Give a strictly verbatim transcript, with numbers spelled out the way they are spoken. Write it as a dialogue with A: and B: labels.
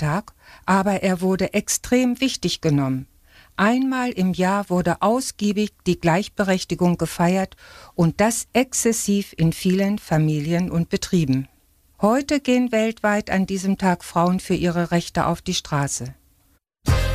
A: Feiertag, aber er wurde extrem wichtig genommen. Einmal im Jahr wurde ausgiebig die Gleichberechtigung gefeiert und das exzessiv in vielen Familien und Betrieben. Heute gehen weltweit an diesem Tag Frauen für ihre Rechte auf die Straße.